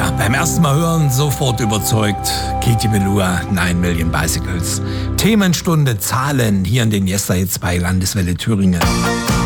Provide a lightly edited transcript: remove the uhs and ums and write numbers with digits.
Ja, beim ersten Mal hören sofort überzeugt. Katie Melua, 9 Million Bicycles. Themenstunde Zahlen hier in den Yester Hits bei Landeswelle Thüringen.